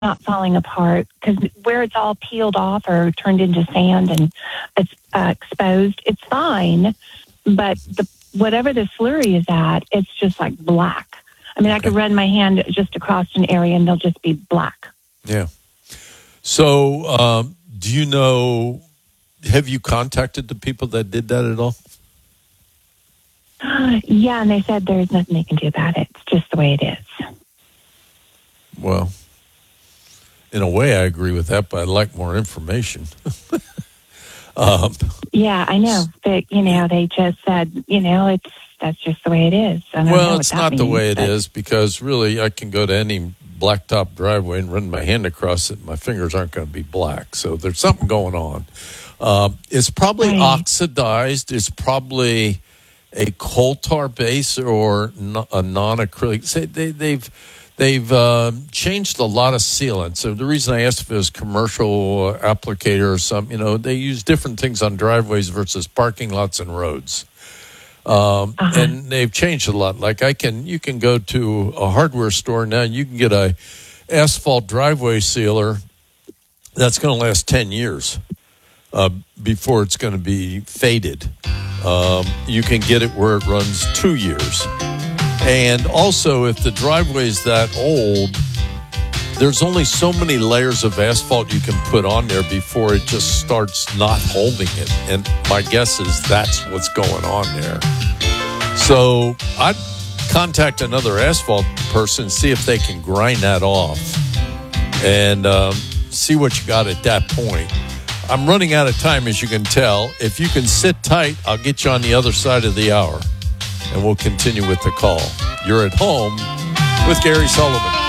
not falling apart, because where it's all peeled off or turned into sand and it's exposed, it's fine. But whatever the slurry is at, it's just like black. I mean, I could run my hand just across an area and they'll just be black. Yeah. So, do you know, have you contacted the people that did that at all? Yeah, and they said there's nothing they can do about it. It's just the way it is. Well, in a way, I agree with that, but I'd like more information. Yeah, I know. But, they just said, that's just the way it is. Well, it's not the way it is, because really I can go to any blacktop driveway and run my hand across it. My fingers aren't going to be black. So there's something going on. It's probably oxidized. It's probably a coal tar base or a non-acrylic. They've changed a lot of sealants. So the reason I asked if it was commercial applicator or something, they use different things on driveways versus parking lots and roads. And they've changed a lot. Like you can go to a hardware store now, you can get a asphalt driveway sealer that's going to last 10 years before it's going to be faded. You can get it where it runs 2 years. And also, if the driveway is that old, there's only so many layers of asphalt you can put on there before it just starts not holding it. And my guess is that's what's going on there. So I'd contact another asphalt person, see if they can grind that off, and see what you got at that point. I'm running out of time, as you can tell. If you can sit tight, I'll get you on the other side of the hour, and we'll continue with the call. You're at home with Gary Sullivan.